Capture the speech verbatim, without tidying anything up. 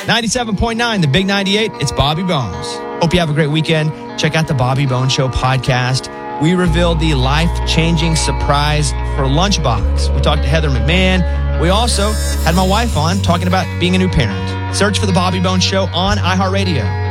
ninety-seven point nine, the Big ninety-eight, it's Bobby Bones. Hope you have a great weekend. Check out the Bobby Bones Show podcast. We revealed the life-changing surprise for Lunchbox. We talked to Heather McMahon. We also had my wife on talking about being a new parent. Search for the Bobby Bones Show on iHeartRadio.